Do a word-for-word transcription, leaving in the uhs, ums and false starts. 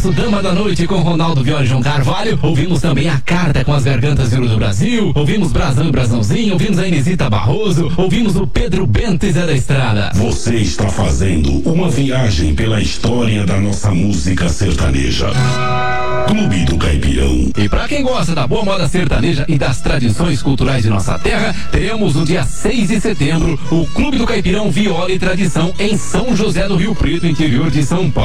Dama da Noite com Ronaldo Viola e João Carvalho. Ouvimos também A Carta com as Gargantas de Ouro do Brasil. Ouvimos Brasão e Brasãozinho. Ouvimos a Inesita Barroso. Ouvimos o Pedro Bento e Zé da Estrada. Você está fazendo uma viagem pela história da nossa música sertaneja. Clube do Caipirão. E pra quem gosta da boa moda sertaneja e das tradições culturais de nossa terra, teremos no dia seis de setembro o Clube do Caipirão Viola e Tradição em São José do Rio Preto, interior de São Paulo.